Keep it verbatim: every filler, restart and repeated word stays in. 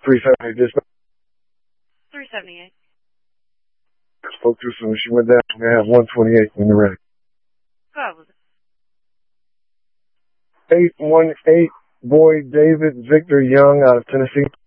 three seventy-eight dispatch. three seventy-eight. Spoke too soon. She went down. We have one twenty-eight when you're ready. Go ahead with it. eight one eight, boy David Victor Young out of Tennessee.